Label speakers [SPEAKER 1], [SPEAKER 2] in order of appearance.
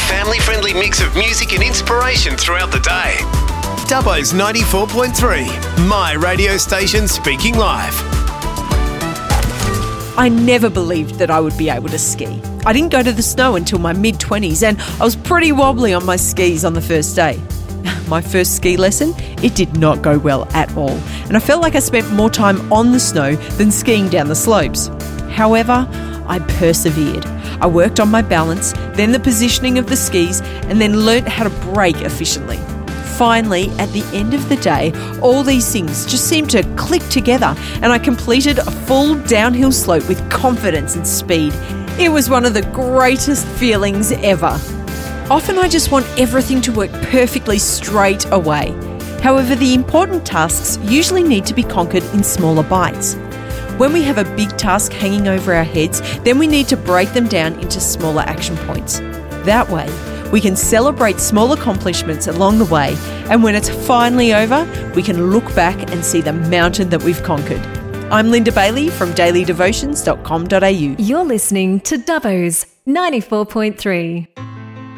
[SPEAKER 1] family-friendly mix of music and inspiration throughout the day. Dubbo's 94.3, my radio station speaking live.
[SPEAKER 2] I never believed that I would be able to ski. I didn't go to the snow until my mid-20s, and I was pretty wobbly on my skis on the first day. My first ski lesson, it did not go well at all, and I felt like I spent more time on the snow than skiing down the slopes. However, I persevered. I worked on my balance, then the positioning of the skis, and then learnt how to brake efficiently. Finally, at the end of the day, all these things just seemed to click together, and I completed a full downhill slope with confidence and speed. It was one of the greatest feelings ever. Often I just want everything to work perfectly straight away. However, the important tasks usually need to be conquered in smaller bites. When we have a big task hanging over our heads, then we need to break them down into smaller action points. That way, we can celebrate small accomplishments along the way, and when it's finally over, we can look back and see the mountain that we've conquered. I'm Linda Bailey from dailydevotions.com.au.
[SPEAKER 3] You're listening to Dubbo's 94.3.